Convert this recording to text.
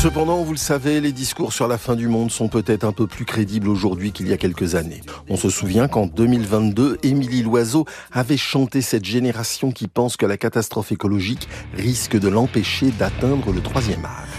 Cependant, vous le savez, les discours sur la fin du monde sont peut-être un peu plus crédibles aujourd'hui qu'il y a quelques années. On se souvient qu'en 2022, Émilie Loiseau avait chanté cette génération qui pense que la catastrophe écologique risque de l'empêcher d'atteindre le troisième âge.